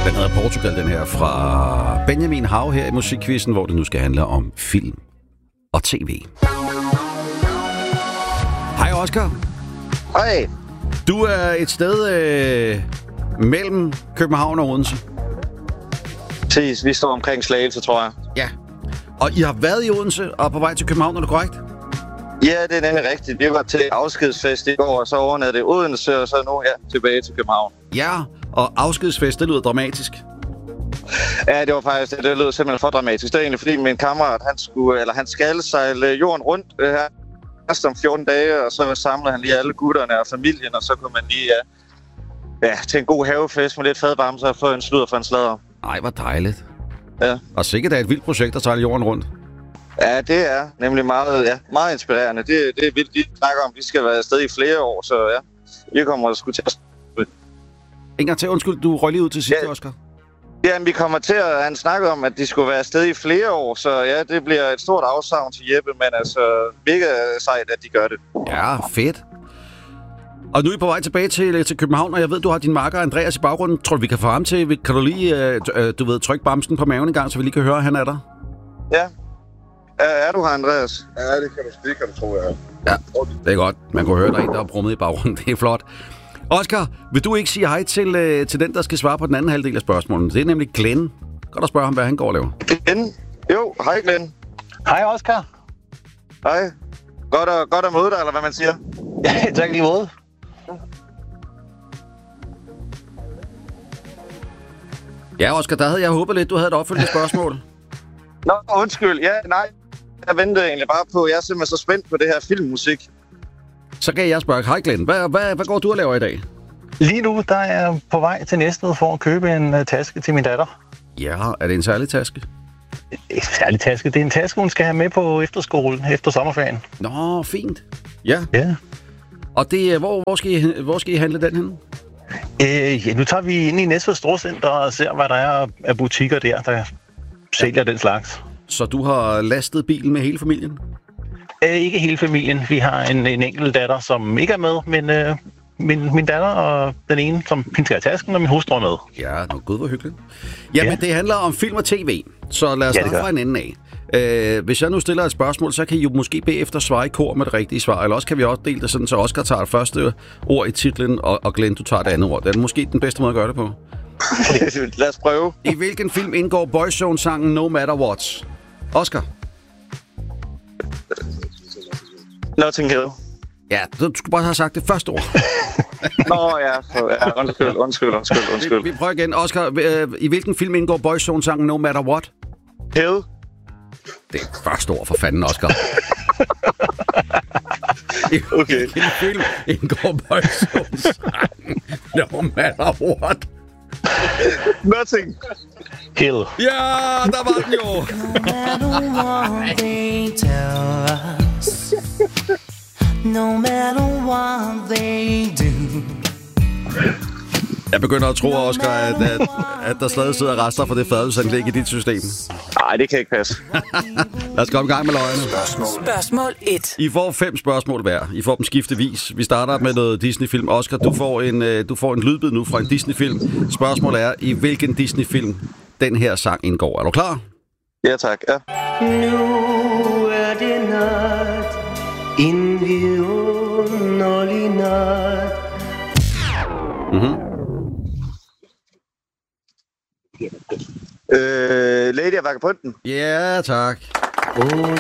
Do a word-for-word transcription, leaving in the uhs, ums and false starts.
Den hedder Portugal, den her fra Benjamin Hav her i Musikquizzen, hvor det nu skal handle om film og tv. Hej Oscar. Hej. Du er et sted øh, mellem København og Odense. Præcis, vi står omkring Slagelse, tror jeg. Ja. Og I har været i Odense og på vej til København, er det korrekt? Ja, det er nemlig rigtigt. Vi var til afskedsfest i går, og så overnattede det Odense, og så nu her tilbage til København. Ja, og afskedsfest, det lyder dramatisk. Ja, det var faktisk, det lød simpelthen for dramatisk. Det er egentlig fordi min kammerat, han skulle, eller han skal sejle jorden rundt det her først om fjorten dage, og så samlede han lige alle gutterne og familien, og så kunne man lige ja, ja, til en god havefest med lidt fadbamser og få en sludder for en sladder. Ej, hvor dejligt. Ja. Og sikkert er et vildt projekt at sejle jorden rundt. Ja, det er nemlig meget, ja, meget inspirerende. Det, det er vildt, de snakker om, de skal være afsted i flere år, så ja, vi kommer sgu til at... En gang til, undskyld, du røg lige ud til sidst, ja. Oscar. Ja, vi kommer til at... Han snakkede om, at de skulle være afsted i flere år, så ja, det bliver et stort afsavn til Jeppe, men altså, mega sejt, at de gør det. Ja, fedt. Og nu er I på vej tilbage til, til København, og jeg ved, du har din makker Andreas i baggrunden. Tror du, vi kan få ham til? Kan du lige, øh, du ved, trykke bamsen på maven en gang, så vi lige kan høre, at han er der? Ja. Er, er du her, Andreas? Ja, det kan du, det kan du tro, jeg er. Ja, det er godt. Man kunne høre, der er en, der er brummet i baggrunden. Det er flot. Oscar, vil du ikke sige hej til, øh, til den, der skal svare på den anden halvdel af spørgsmålene? Det er nemlig Glenn. Godt at spørge ham, hvad han går og laver. Glenn? Jo, hej Glenn. Hej Oscar. Hej. Godt at, godt at møde dig, eller hvad man siger. Ja, tak lige måde. Ja, Oscar, der havde jeg håbet lidt, du havde et opfølgende spørgsmål. Nå, undskyld. Ja, nej. Jeg ventede egentlig bare på, jeg er simpelthen så spændt på det her filmmusik. Så kan jeg spørge, hej Glenn, hvad, hvad, hvad går du og laver i dag? Lige nu, der er jeg på vej til Næstved for at købe en uh, taske til min datter. Ja, er det en særlig taske? En særlig taske. Det er en taske, hun skal have med på efterskolen efter sommerferien. Nå, fint. Ja. Ja. Og det, hvor, hvor, skal I, hvor skal I handle den henne? Øh, ja, nu tager vi ind i Næstved Storcenter og ser, hvad der er af butikker der, der sælger den slags. Så du har lastet bilen med hele familien? Øh, ikke hele familien. Vi har en, en enkelt datter, som ikke er med, men øh, min, min datter og den ene, som hende skal have tasken, og min hustru er med. Ja, nå, gud, hvor hyggeligt. Jamen, ja. Det handler om film og tv, så lad os ja, starte fra en ende af. Øh, hvis jeg nu stiller et spørgsmål, så kan I jo måske bagefter svare i kor med det rigtige svar, eller også kan vi også dele det sådan, så Oscar tager det første ord i titlen, og, og Glenn, du tager det andet ord. Det er måske den bedste måde at gøre det på. Lad os prøve. I hvilken film indgår Boyzone-sangen No Matter What? Oscar? Notting Hill. Ja, du skulle bare have sagt det første ord. Nå ja, så, ja, undskyld, undskyld, undskyld, undskyld. Vi, vi prøver igen. Oscar, øh, i hvilken film indgår Boyzone-sangen No Matter What? Hill. Det er første ord for fanden, Oscar. I okay. hvilken film indgår Boyzone-sangen No Matter What? Notting Hill. Ja, der var den jo. No matter what they do. Jeg begynder at tro, Oscar, at, at, at der stadig sidder rester for det fadelsanlæg i dit system. Nej, det kan ikke passe. Lad os komme i gang med løgene. Spørgsmål. Spørgsmål et. I får fem spørgsmål hver. I får dem skiftevis. Vi starter med noget Disney-film. Oscar, du får en, du får en lydbid nu fra en Disney-film. Spørgsmålet er, i hvilken Disney-film den her sang indgår. Er du klar? Ja, tak. Ja. Nu er det nat, en vidunderlig nat. Mhm. Øh, Lady af Vagabondten. Ja, tak. Oh,